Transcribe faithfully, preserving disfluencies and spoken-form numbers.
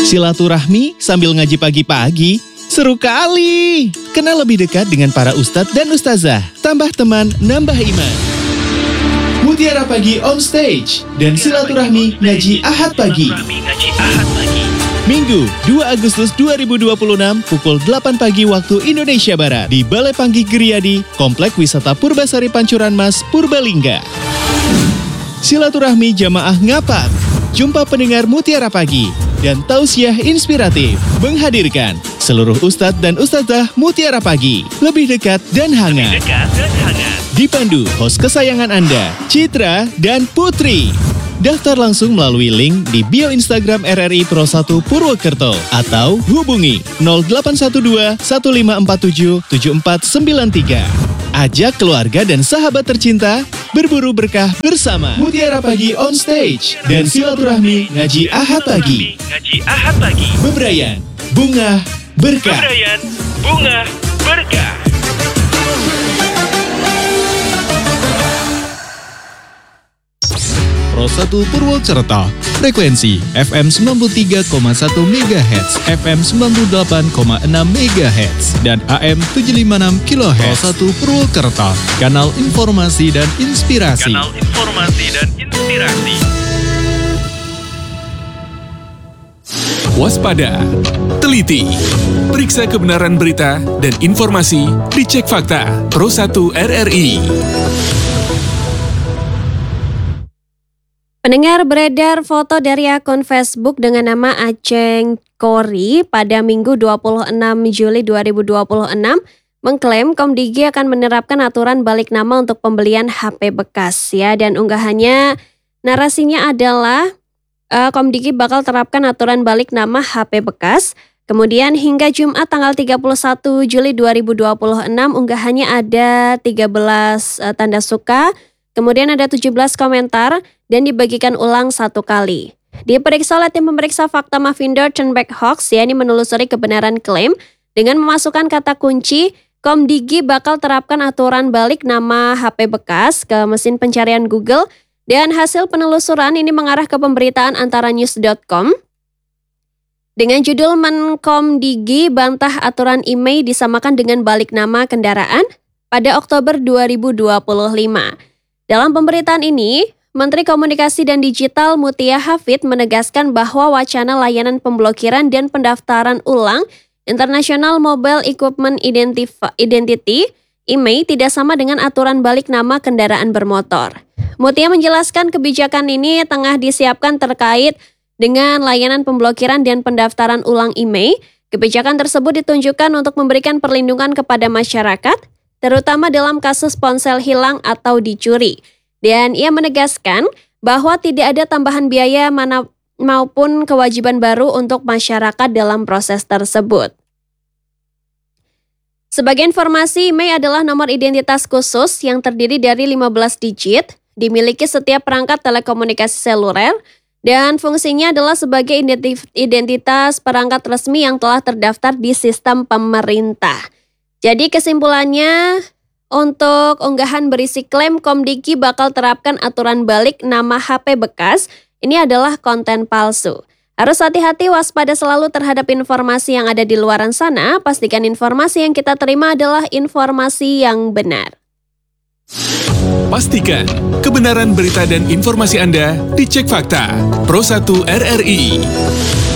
Silaturahmi sambil ngaji pagi-pagi, seru kali. Kenal lebih dekat dengan para ustadz dan ustazah. Tambah teman, nambah iman. Mutiara Pagi on stage dan silaturahmi ngaji Ahad pagi. Minggu, dua Agustus dua ribu dua puluh enam, pukul delapan pagi waktu Indonesia Barat di Balai Panggih Geriyadi, Komplek Wisata Purbasari Pancuran Mas, Purbalingga. Silaturahmi jamaah ngapak, jumpa pendengar Mutiara Pagi, dan tausiah inspiratif menghadirkan seluruh ustadz dan ustazah Mutiara Pagi, lebih dekat dan hangat. Lebih dekat dan hangat. Dipandu host kesayangan Anda, Citra dan Putri. Daftar langsung melalui link di bio Instagram R R I Pro satu Purwokerto atau hubungi nol delapan satu dua satu lima empat tujuh tujuh empat sembilan tiga. Ajak keluarga dan sahabat tercinta berburu berkah bersama Mutiara Pagi on stage dan silaturahmi ngaji Ahad pagi. Ngaji Ahad pagi. Bebrayan, bunga, berkah. Bebrayan, bunga, berkah. Pro satu Purwokerto, frekuensi F M sembilan puluh tiga koma satu megahertz, F M sembilan puluh delapan koma enam megahertz, dan A M tujuh lima enam kilohertz. Pro satu Purwokerto, kanal informasi dan inspirasi. Kanal informasi dan inspirasi. Waspada, teliti, periksa kebenaran berita dan informasi, dicek fakta. Pro satu R R I. Pendengar, beredar foto dari akun Facebook dengan nama Aceng Kori pada Minggu dua puluh enam Juli dua ribu dua puluh enam mengklaim Komdigi akan menerapkan aturan balik nama untuk pembelian H P bekas ya, dan unggahannya narasinya adalah uh, Komdigi bakal terapkan aturan balik nama H P bekas. Kemudian hingga Jumat tanggal tiga puluh satu Juli dua ribu dua puluh enam unggahannya ada tiga belas uh, tanda suka. Kemudian ada tujuh belas komentar dan dibagikan ulang satu kali. Diperiksa oleh tim pemeriksa fakta Mavindo Turnback Hoax, yakni menelusuri kebenaran klaim dengan memasukkan kata kunci Komdigi bakal terapkan aturan balik nama H P bekas ke mesin pencarian Google, dan hasil penelusuran ini mengarah ke pemberitaan antaranews dot com dengan judul Menkomdigi bantah aturan I M E I disamakan dengan balik nama kendaraan pada Oktober dua ribu dua puluh lima. Dalam pemberitaan ini, Menteri Komunikasi dan Digital Mutia Hafid menegaskan bahwa wacana layanan pemblokiran dan pendaftaran ulang International Mobile Equipment Identif- Identity I M E I tidak sama dengan aturan balik nama kendaraan bermotor. Mutia menjelaskan kebijakan ini tengah disiapkan terkait dengan layanan pemblokiran dan pendaftaran ulang I M E I. Kebijakan tersebut ditunjukkan untuk memberikan perlindungan kepada masyarakat, terutama dalam kasus ponsel hilang atau dicuri. Dan ia menegaskan bahwa tidak ada tambahan biaya mana maupun kewajiban baru untuk masyarakat dalam proses tersebut. Sebagai informasi, I M E I adalah nomor identitas khusus yang terdiri dari lima belas digit, dimiliki setiap perangkat telekomunikasi seluler, dan fungsinya adalah sebagai identitas perangkat resmi yang telah terdaftar di sistem pemerintah. Jadi kesimpulannya, untuk unggahan berisi klaim Komdigi bakal terapkan aturan balik nama H P bekas, ini adalah konten palsu. Harus hati-hati, waspada selalu terhadap informasi yang ada di luaran sana. Pastikan informasi yang kita terima adalah informasi yang benar. Pastikan kebenaran berita dan informasi Anda dicek fakta. Pro satu R R I.